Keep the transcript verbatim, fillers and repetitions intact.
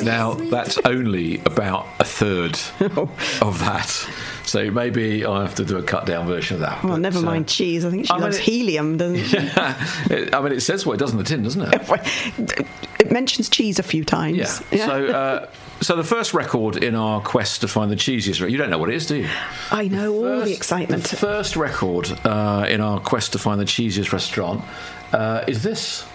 Now, that's only about a third of that. So maybe I'll have to do a cut-down version of that. Well, but, never mind uh, cheese. I think she I loves mean, it, helium, doesn't she? Yeah. It, I mean, it says what it does on the tin, doesn't it? It mentions cheese a few times. Yeah. yeah. So, uh, so the first record in our quest to find the cheesiest... You don't know what it is, do you? I know the all first, the excitement. The first record uh, in our quest to find the cheesiest restaurant uh, is this...